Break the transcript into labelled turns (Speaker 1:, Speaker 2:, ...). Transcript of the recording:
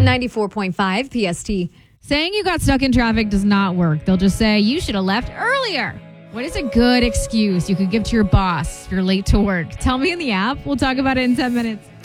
Speaker 1: 94.5 PST.
Speaker 2: Saying you got stuck in traffic does not work. They'll just say you should have left earlier. What is a good excuse you could give to your boss if you're late to work? Tell me in the app. We'll talk about it in 10 minutes.